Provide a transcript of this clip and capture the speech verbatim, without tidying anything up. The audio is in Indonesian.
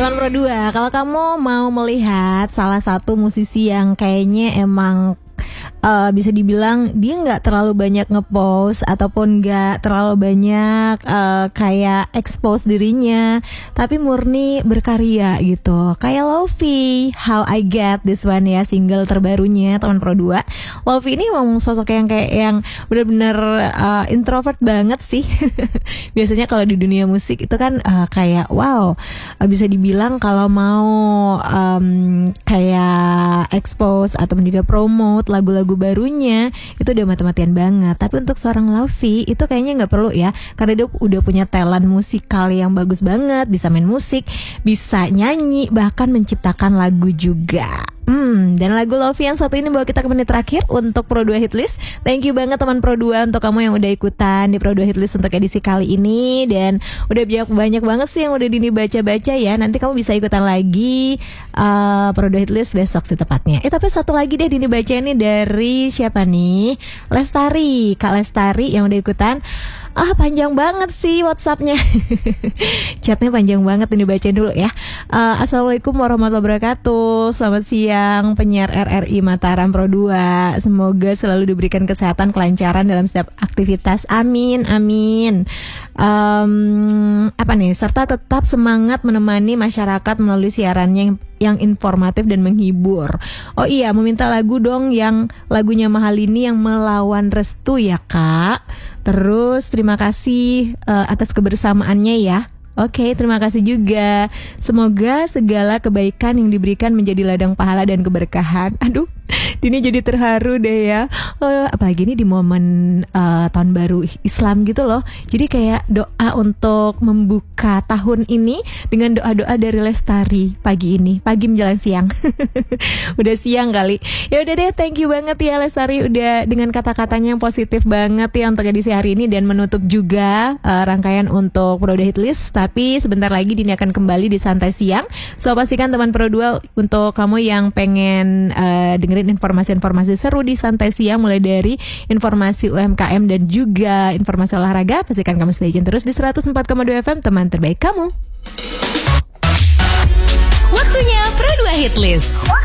Teman Pro dua, kalau kamu mau melihat salah satu musisi yang kayaknya emang uh, bisa dibilang dia nggak terlalu banyak ngepost ataupun nggak terlalu banyak uh, kayak expose dirinya, tapi murni berkarya gitu. Kayak Lofi, How I Get This One ya, single terbarunya Teman Pro dua. Lofi ini emang sosok yang kayak yang benar-benar uh, introvert banget sih. Biasanya kalau di dunia musik itu kan uh, kayak wow, uh, bisa dibilang kalau mau um, kayak expose ataupun juga promote lagu-lagu barunya itu udah mati-matian banget. Tapi untuk seorang Lofi itu kayaknya nggak perlu ya, karena dia udah punya talent musikal yang bagus banget, bisa main musik, bisa nyanyi, bahkan menciptakan lagu juga. Hmm, dan lagu Lofi yang satu ini bawa kita ke menit terakhir untuk Pro dua Hitlist. Thank you banget teman Pro dua untuk kamu yang udah ikutan di Pro dua Hitlist untuk edisi kali ini. Dan udah banyak, banyak banget sih yang udah Dini baca-baca ya. Nanti kamu bisa ikutan lagi uh, Pro dua Hitlist besok sih tepatnya. Eh tapi satu lagi deh Dini baca ini dari siapa nih? Lestari, Kak Lestari yang udah ikutan. Ah panjang banget sih WhatsAppnya. Chatnya panjang banget, ini bacain dulu ya. uh, Assalamualaikum warahmatullahi wabarakatuh. Selamat siang penyiar R R I Mataram Pro dua. Semoga selalu diberikan kesehatan, kelancaran dalam setiap aktivitas. Amin, amin. um, Apa nih, serta tetap semangat menemani masyarakat melalui siarannya yang yang informatif dan menghibur. Oh iya, meminta lagu dong yang lagunya Mahalini yang Melawan Restu ya Kak. Terus terima kasih uh, atas kebersamaannya ya. Oke, terima kasih juga. Semoga segala kebaikan yang diberikan menjadi ladang pahala dan keberkahan. Aduh, Dini jadi terharu deh ya. Oh, apalagi ini di momen uh, tahun baru Islam gitu loh. Jadi kayak doa untuk membuka tahun ini dengan doa-doa dari Lestari pagi ini. Pagi menjelang siang. Udah siang kali. Ya udah deh, thank you banget ya Lestari udah dengan kata-katanya yang positif banget ya untuk edisi hari ini dan menutup juga uh, rangkaian untuk Pro dua Hitlist. Tapi sebentar lagi Dini akan kembali di Santai Siang. So pastikan teman Pro dua untuk kamu yang pengen uh, dengerin informasi-informasi seru di Santai Siang, mulai dari informasi U M K M dan juga informasi olahraga, pastikan kamu stay tune terus di seratus empat koma dua F M, teman terbaik kamu. Waktunya Pro dua Hitlist.